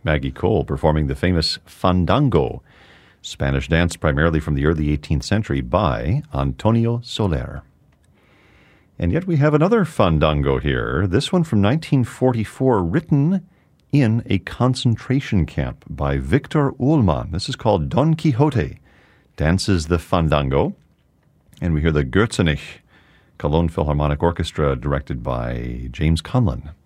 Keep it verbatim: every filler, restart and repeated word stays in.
Maggie Cole performing the famous Fandango, Spanish dance primarily from the early eighteenth century by Antonio Soler. And yet we have another Fandango here, this one from nineteen forty-four, written in a concentration camp by Victor Ullmann. This is called Don Quixote Dances the Fandango. And we hear the Gürzenich Cologne Philharmonic Orchestra, directed by James Conlon.